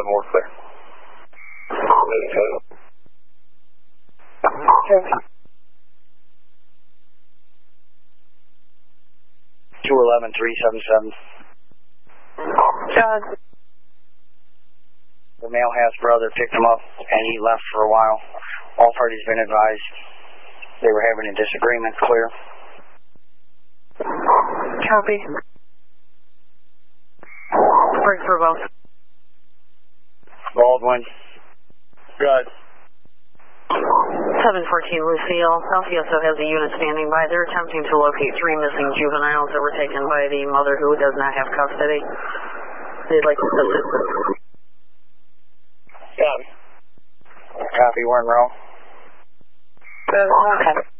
more clear. 211-377. John. The male house brother picked him up and he left for a while. All parties been advised they were having a disagreement. Clear. Copy. Break for both. Baldwin. Good. 714 Lucille. Alfioso has a unit standing by. They're attempting to locate 3 missing juveniles that were taken by the mother who does not have custody. They'd like to assist. Copy. Copy, we're in row. Okay.